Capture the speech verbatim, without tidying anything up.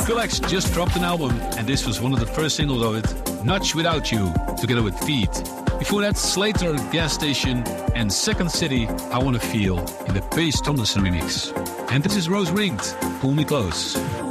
Skrillex just dropped an album, and this was one of the first singles of it, Notch Without You, together with Feet. Before that, Slater, Gas Station, and Second City, I Wanna Feel, in the Pace Thompson remix. And this is Rose Ringed, Pull Me Close.